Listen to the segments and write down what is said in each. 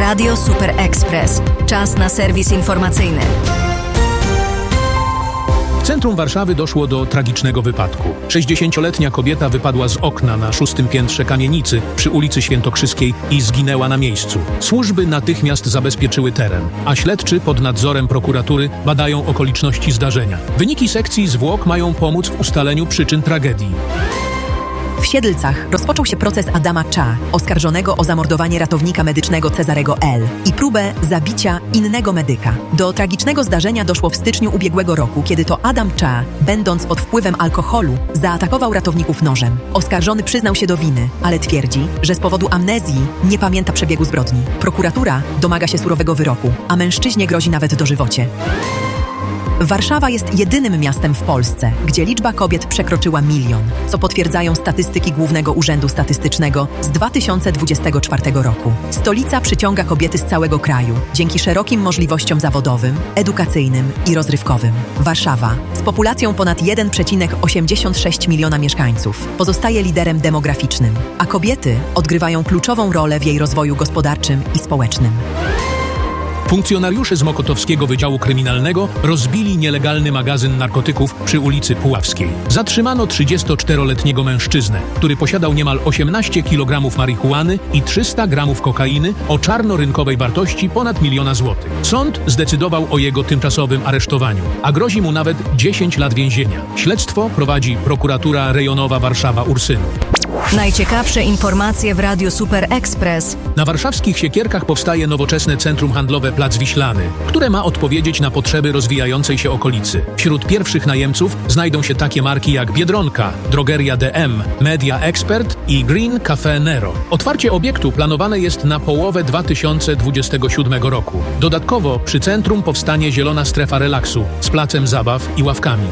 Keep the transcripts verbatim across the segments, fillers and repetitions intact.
Radio Super Express. Czas na serwis informacyjny. W centrum Warszawy doszło do tragicznego wypadku. sześćdziesięcioletnia kobieta wypadła z okna na szóstym piętrze kamienicy przy ulicy Świętokrzyskiej i zginęła na miejscu. Służby natychmiast zabezpieczyły teren, a śledczy pod nadzorem prokuratury badają okoliczności zdarzenia. Wyniki sekcji zwłok mają pomóc w ustaleniu przyczyn tragedii. W Siedlcach rozpoczął się proces Adama Cza, oskarżonego o zamordowanie ratownika medycznego Cezarego L. i próbę zabicia innego medyka. Do tragicznego zdarzenia doszło w styczniu ubiegłego roku, kiedy to Adam Cza, będąc pod wpływem alkoholu, zaatakował ratowników nożem. Oskarżony przyznał się do winy, ale twierdzi, że z powodu amnezji nie pamięta przebiegu zbrodni. Prokuratura domaga się surowego wyroku, a mężczyźnie grozi nawet dożywocie. Warszawa jest jedynym miastem w Polsce, gdzie liczba kobiet przekroczyła milion, co potwierdzają statystyki Głównego Urzędu Statystycznego z dwa tysiące dwudziestego czwartego roku. Stolica przyciąga kobiety z całego kraju dzięki szerokim możliwościom zawodowym, edukacyjnym i rozrywkowym. Warszawa, z populacją ponad jeden przecinek osiemdziesiąt sześć miliona mieszkańców, pozostaje liderem demograficznym, a kobiety odgrywają kluczową rolę w jej rozwoju gospodarczym i społecznym. Funkcjonariusze z Mokotowskiego Wydziału Kryminalnego rozbili nielegalny magazyn narkotyków przy ulicy Puławskiej. Zatrzymano trzydziestoczteroletniego mężczyznę, który posiadał niemal osiemnaście kilogramów marihuany i trzysta gramów kokainy o czarnorynkowej wartości ponad miliona złotych. Sąd zdecydował o jego tymczasowym aresztowaniu, a grozi mu nawet dziesięć lat więzienia. Śledztwo prowadzi prokuratura rejonowa Warszawa-Ursynów. Najciekawsze informacje w Radiu Super Express. Na warszawskich Siekierkach powstaje nowoczesne centrum handlowe Plac Wiślany, które ma odpowiedzieć na potrzeby rozwijającej się okolicy. Wśród pierwszych najemców znajdą się takie marki jak Biedronka, Drogeria D M, Media Expert i Green Cafe Nero. Otwarcie obiektu planowane jest na połowę dwa tysiące dwudziestego siódmego roku. Dodatkowo przy centrum powstanie zielona strefa relaksu z placem zabaw i ławkami.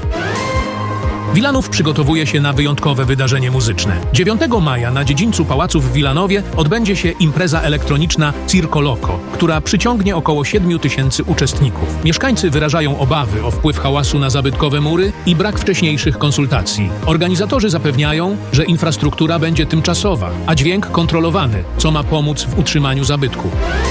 Wilanów przygotowuje się na wyjątkowe wydarzenie muzyczne. dziewiątego maja na dziedzińcu pałacu w Wilanowie odbędzie się impreza elektroniczna Circo Loco, która przyciągnie około siedmiu tysięcy uczestników. Mieszkańcy wyrażają obawy o wpływ hałasu na zabytkowe mury i brak wcześniejszych konsultacji. Organizatorzy zapewniają, że infrastruktura będzie tymczasowa, a dźwięk kontrolowany, co ma pomóc w utrzymaniu zabytku.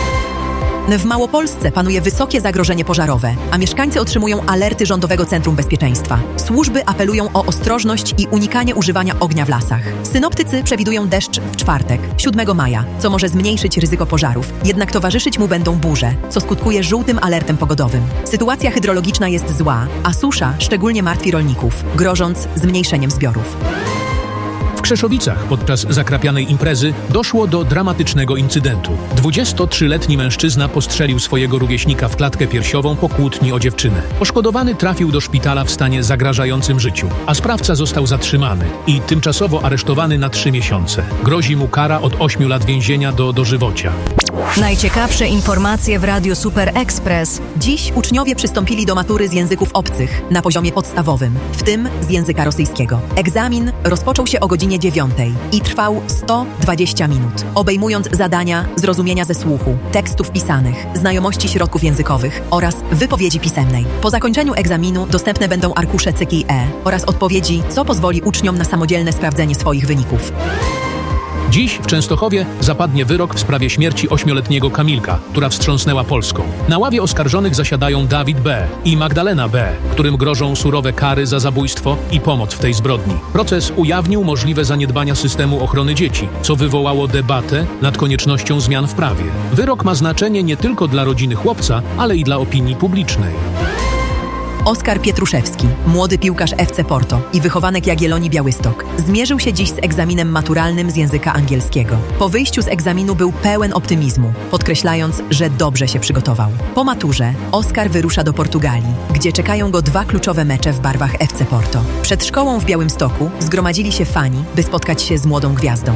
W Małopolsce panuje wysokie zagrożenie pożarowe, a mieszkańcy otrzymują alerty Rządowego Centrum Bezpieczeństwa. Służby apelują o ostrożność i unikanie używania ognia w lasach. Synoptycy przewidują deszcz w czwartek, siódmego maja, co może zmniejszyć ryzyko pożarów, jednak towarzyszyć mu będą burze, co skutkuje żółtym alertem pogodowym. Sytuacja hydrologiczna jest zła, a susza szczególnie martwi rolników, grożąc zmniejszeniem zbiorów. W Krzeszowicach podczas zakrapianej imprezy doszło do dramatycznego incydentu. dwudziestotrzyletni mężczyzna postrzelił swojego rówieśnika w klatkę piersiową po kłótni o dziewczynę. Poszkodowany trafił do szpitala w stanie zagrażającym życiu, a sprawca został zatrzymany i tymczasowo aresztowany na trzy miesiące. Grozi mu kara od ośmiu lat więzienia do dożywocia. Najciekawsze informacje w Radiu Super Express. Dziś uczniowie przystąpili do matury z języków obcych na poziomie podstawowym, w tym z języka rosyjskiego. Egzamin rozpoczął się o godzinie dziewiątej i trwał sto dwadzieścia minut, obejmując zadania zrozumienia ze słuchu, tekstów pisanych, znajomości środków językowych oraz wypowiedzi pisemnej. Po zakończeniu egzaminu dostępne będą arkusze C K I E oraz odpowiedzi, co pozwoli uczniom na samodzielne sprawdzenie swoich wyników. Dziś w Częstochowie zapadnie wyrok w sprawie śmierci ośmioletniego Kamilka, która wstrząsnęła Polską. Na ławie oskarżonych zasiadają Dawid B. i Magdalena B., którym grożą surowe kary za zabójstwo i pomoc w tej zbrodni. Proces ujawnił możliwe zaniedbania systemu ochrony dzieci, co wywołało debatę nad koniecznością zmian w prawie. Wyrok ma znaczenie nie tylko dla rodziny chłopca, ale i dla opinii publicznej. Oskar Pietruszewski, młody piłkarz F C Porto i wychowanek Jagiellonii Białystok, zmierzył się dziś z egzaminem maturalnym z języka angielskiego. Po wyjściu z egzaminu był pełen optymizmu, podkreślając, że dobrze się przygotował. Po maturze Oskar wyrusza do Portugalii, gdzie czekają go dwa kluczowe mecze w barwach F C Porto. Przed szkołą w Białymstoku zgromadzili się fani, by spotkać się z młodą gwiazdą.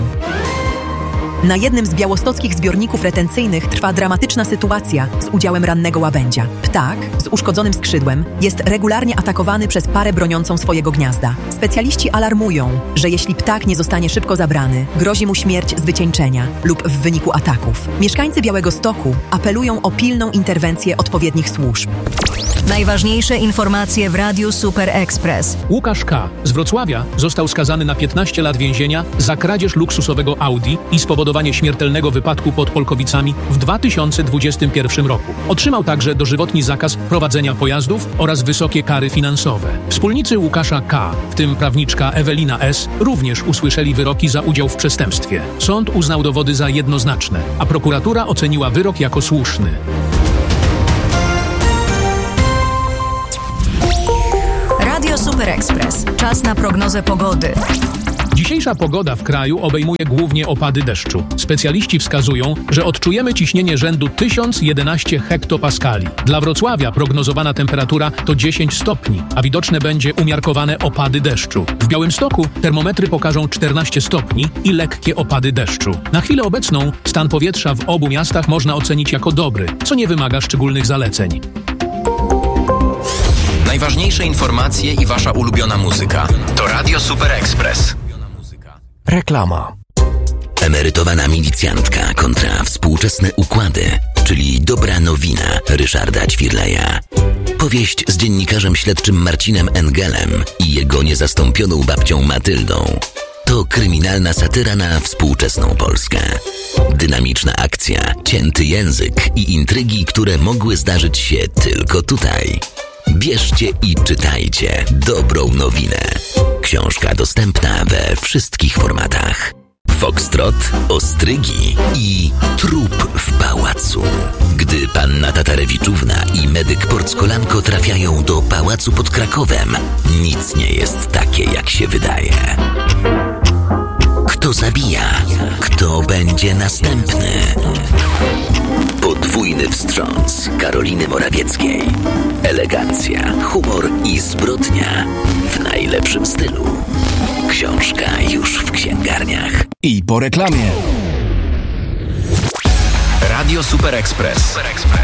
Na jednym z białostockich zbiorników retencyjnych trwa dramatyczna sytuacja z udziałem rannego łabędzia. Ptak z uszkodzonym skrzydłem jest regularnie atakowany przez parę broniącą swojego gniazda. Specjaliści alarmują, że jeśli ptak nie zostanie szybko zabrany, grozi mu śmierć z wycieńczenia lub w wyniku ataków. Mieszkańcy Białegostoku apelują o pilną interwencję odpowiednich służb. Najważniejsze informacje w Radiu Super Express. Łukasz K. z Wrocławia został skazany na piętnaście lat więzienia za kradzież luksusowego Audi i spowodowanie spowodowanie śmiertelnego wypadku pod Polkowicami w dwa tysiące dwudziestym pierwszym roku. Otrzymał także dożywotni zakaz prowadzenia pojazdów oraz wysokie kary finansowe. Wspólnicy Łukasza K., w tym prawniczka Ewelina S., również usłyszeli wyroki za udział w przestępstwie. Sąd uznał dowody za jednoznaczne, a prokuratura oceniła wyrok jako słuszny. Radio Super Express. Czas na prognozę pogody. Dzisiejsza pogoda w kraju obejmuje głównie opady deszczu. Specjaliści wskazują, że odczujemy ciśnienie rzędu tysiąc jedenaście hektopaskali. Dla Wrocławia prognozowana temperatura to dziesięć stopni, a widoczne będzie umiarkowane opady deszczu. W Białymstoku termometry pokażą czternaście stopni i lekkie opady deszczu. Na chwilę obecną stan powietrza w obu miastach można ocenić jako dobry, co nie wymaga szczególnych zaleceń. Najważniejsze informacje i wasza ulubiona muzyka to Radio Super Express. Reklama. Emerytowana milicjantka kontra współczesne układy, czyli dobra nowina Ryszarda Ćwirleja. Powieść z dziennikarzem śledczym Marcinem Engelem i jego niezastąpioną babcią Matyldą. To kryminalna satyra na współczesną Polskę. Dynamiczna akcja, cięty język i intrygi, które mogły zdarzyć się tylko tutaj. Bierzcie i czytajcie dobrą nowinę. Książka dostępna we wszystkich formatach. Foxtrot, ostrygi i trup w pałacu. Gdy panna Tatarewiczówna i medyk Porckolanko trafiają do pałacu pod Krakowem, nic nie jest takie, jak się wydaje. Kto zabija? Kto będzie następny? Podwójny wstrząs Karoliny Morawieckiej. Elegancja, humor i zbrodnia w najlepszym stylu. Książka już w księgarniach. I po reklamie. Radio Super Express.